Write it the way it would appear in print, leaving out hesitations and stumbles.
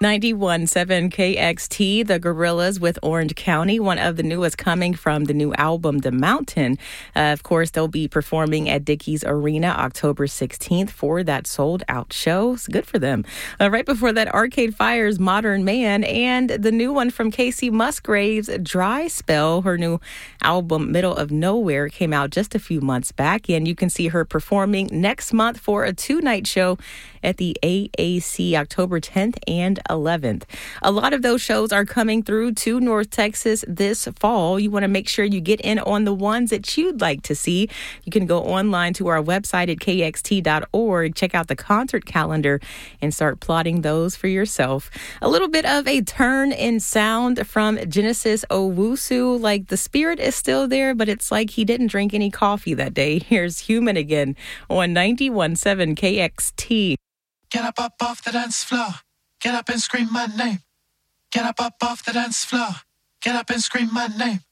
91.7 KXT, the Gorillas with Orange County, one of the newest coming from the new album, The Mountain. Of course, they'll be performing at Dickies Arena October 16th for that sold-out show. It's good for them. Right before that, Arcade Fire's Modern Man, and the new one from Casey Musgraves, Dry Spell. Her new album, Middle of Nowhere, came out just a few months back, and you can see her performing next month for a 2-night show at the AAC October 10th and 11th. A lot of those shows are coming through to North Texas this fall. You want to make sure you get in on the ones that you'd like to see. You can go online to our website at kxt.org, check out the concert calendar, and start plotting those for yourself. A little bit of a turn in sound from Genesis Owusu. Like the spirit is still there, but it's like he didn't drink any coffee that day. Here's Human again on 91.7 KXT. Get up off the dance floor. Get up and scream my name. Get up off the dance floor. Get up and scream my name.